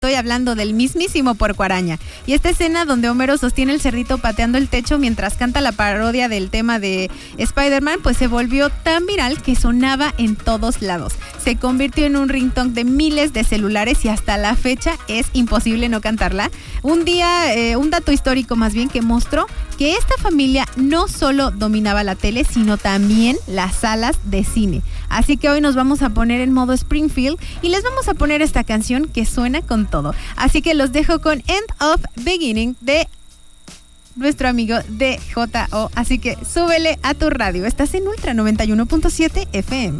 Estoy hablando del mismísimo Puerco Araña. Y esta escena donde Homero sostiene el cerdito pateando el techo mientras canta la parodia del tema de Spider-Man, pues se volvió tan viral que sonaba en todos lados. Se convirtió en un ringtone de miles de celulares y hasta la fecha es imposible no cantarla. Un dato histórico más bien que mostró que esta familia no solo dominaba la tele, sino también las salas de cine. Así que hoy nos vamos a poner en modo Springfield y les vamos a poner esta canción que suena con todo. Así que los dejo con End of Beginning de nuestro amigo DJ. Así que súbele a tu radio. Estás en Ultra 91.7 FM.